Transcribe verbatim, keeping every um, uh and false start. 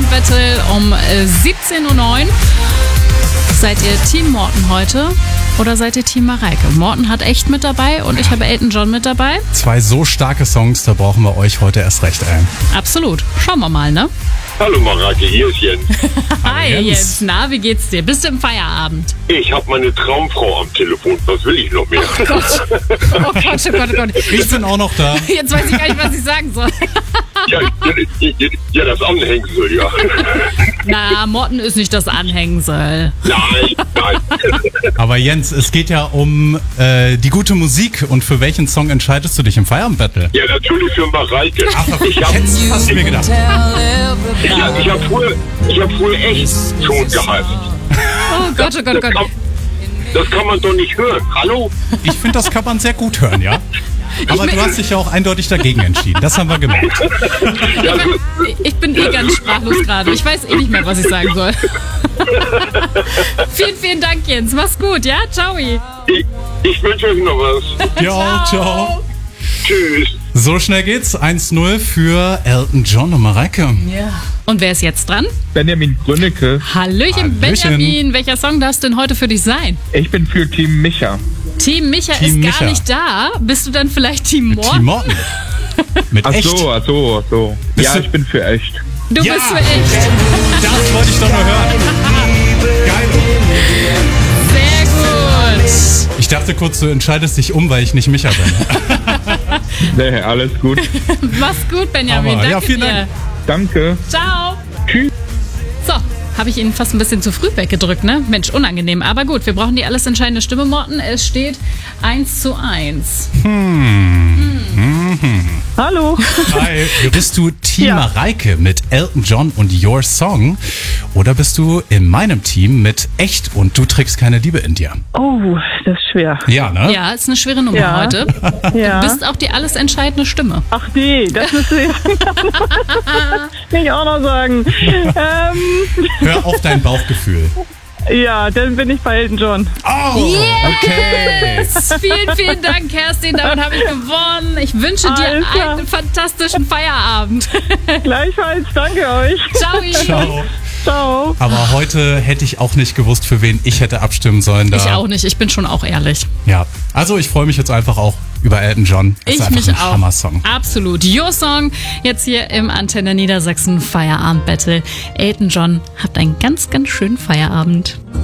Feierabend-Battle um äh, siebzehn Uhr neun. Seid ihr Team Morten heute oder seid ihr Team Mareike? Morten hat echt mit dabei und ich habe Elton John mit dabei. Zwei so starke Songs, da brauchen wir euch heute erst recht ein. Absolut. Schauen wir mal, ne? Hallo Mareike, hier ist Jens. Hi Jens. Jens, na, wie geht's dir? Bist du im Feierabend? Ich habe meine Traumfrau am Telefon. Was will ich noch mehr? Oh Gott, oh Gott, oh Gott, oh Gott. Ich bin auch noch da. Jetzt weiß ich gar nicht, was ich sagen soll. ja, ja, ja, ja, das Anhängsel, ja. Na, Morten ist nicht das Anhängsel. Nein, nein. Aber Jens, es geht ja um äh, die gute Musik. Und für welchen Song entscheidest du dich im Feierabend-Battle? Ja, natürlich für Mareike. Ach, Ich habe jetzt hast du mir gedacht. ich hab, ich hab früher, ich hab früher echt schon gehasst. Oh Gott, oh Gott, oh Das Gott. kann, das kann man doch nicht hören. Hallo? Ich finde, das kann man sehr gut hören, ja? Aber du hast dich ja auch eindeutig dagegen entschieden. Das haben wir gemerkt. Ja, also, Ich bin eh ganz sprachlos gerade. Ich weiß eh nicht mehr, was ich sagen soll. Vielen, vielen Dank, Jens. Mach's gut, ja? Ciao. ich, ich wünsche euch noch was. Ja, ciao. Tschüss. So schnell geht's. eins null für Elton John und Mareike. Ja. Und wer ist jetzt dran? Benjamin Grünnecke. Hallöchen, Hallöchen. Benjamin. Welcher Song darf es denn heute für dich sein? Ich bin für Team Micha. Team Micha Team ist Micha. gar nicht da. Bist du dann vielleicht Team Morten? Team Morten. Mit Ach echt. so, ach so, ach so. Bist Ja, du- ich bin für echt. Du Ja. bist für echt. Das wollte ich doch nur hören. Geil. Sehr gut. Ich dachte kurz, du entscheidest dich um, weil ich nicht Micha bin. Nee, alles gut. Mach's gut, Benjamin. Aber, Danke ja, vielen dir. Dank. Danke. Ciao. Tschüss. So, habe ich ihn fast ein bisschen zu früh weggedrückt, ne? Mensch, unangenehm. Aber gut, wir brauchen die alles entscheidende Stimme, Morten. Es steht eins zu eins. Hallo. Hi. Bist du Team Ja. Mareike mit Elton John und Your Song? Oder bist du in meinem Team mit Echt und du trägst keine Liebe in dir? Oh, das ist schwer. Ja, ne? Ja, ist eine schwere Nummer Ja. heute. Ja. Du bist auch die alles entscheidende Stimme. Ach nee, das müsste ich nicht auch noch sagen. Ähm, Hör auf dein Bauchgefühl. ja, dann bin ich bei Elton John. Oh, okay. Yes! Vielen, vielen Dank, Kerstin. Damit habe ich gewonnen. Ich wünsche dir Alles klar. einen fantastischen Feierabend. Gleichfalls, danke euch. Ciao. Ciao. Ciao. Aber heute hätte ich auch nicht gewusst, für wen ich hätte abstimmen sollen. Da. Ich auch nicht. Ich bin schon auch ehrlich. Ja, also ich freue mich jetzt einfach auch über Elton John. Das ist Ich einfach mich ein auch. Hammer-Song. Absolut. Your Song jetzt hier im Antenne Niedersachsen Feierabend Battle. Elton John, habt einen ganz, ganz schönen Feierabend.